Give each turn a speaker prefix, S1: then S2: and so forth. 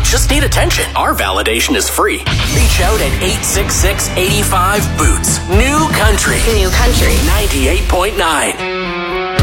S1: just need attention. Our validation is free. Reach out at 866-85-BOOTS. New Country.
S2: New Country.
S1: 98.9.